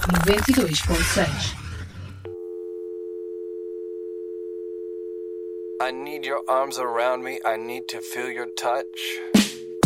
92.6. I need your arms around me. I need to feel your touch.